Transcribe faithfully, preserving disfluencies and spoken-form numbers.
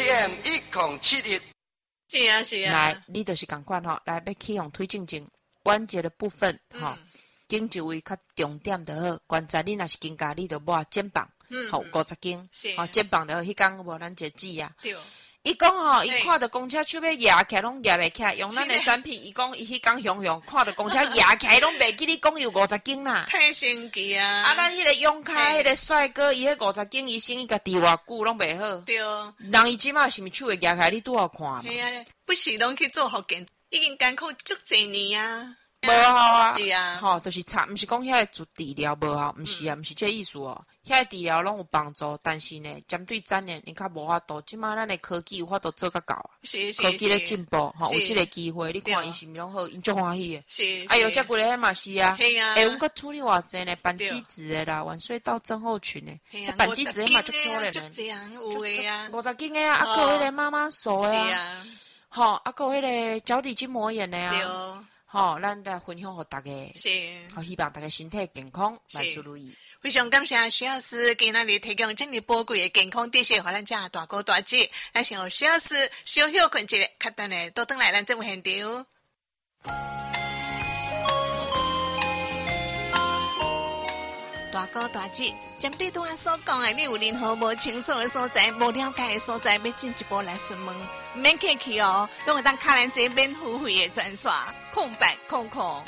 M 一零七一。 是啊是啊。 来，你就是赶快吼，来要去用推进前关节的部分吼。嗯经一位较重点就好，关节你若是肩胛，你就摸肩膀， 嗯， 好五十斤，好肩膀就迄天无咱一个指啊。 对。 伊讲吼，伊看到公车手要压起来，拢压袂起来，用咱的产品，伊讲伊迄天雄雄看到公车压起来，拢袂记你讲有五十斤啦。 太神奇啊！ 啊，咱迄个永凯迄个帅哥，伊迄五十斤，伊生伊家己偌久拢袂好。 对。 人伊即马是毋是手会压起来？你拄好看嘛。 系啊，不是拢去做复健，已经艰苦足侪年啊。 无效啊， 是啊， 吼、哦，就是差，毋是讲遐个做治疗无效，毋是啊，毋、嗯、是这意思哦。遐个治疗拢有帮助，但是呢，针对咱呢，你较无法度。即马咱的科技有法度做较够啊， 是是科技咧进步，吼、哦，有即个机会，你看伊是毋是拢好，因足欢喜的。 是， 哎呦，遮几个迄嘛是啊， 系啊， 哎，阮佮处理偌济呢，板机子的啦，晚睡到症候群的，板机子迄嘛足可怜的， 这样有诶啊， 五十斤的啊，啊，还有迄个妈妈手的啊，是啊， 吼、哦，啊，还有迄个脚底筋膜炎的啊。 对。 好、哦，咱来分享给大家， 是， 好，希望大家身体健康，万事如意。 非常感谢徐老师今日提供这么宝贵的健康知识，互咱遮大哥大姐。咱先让徐老师小休困一下，较等下倒转来咱节目现场。大哥大姐，针对拄仔所讲的，你有任何无清楚的所在、无了解的所在，要进一步来询问，免客气哦，拢会当卡咱这边付费的专线，空白空空。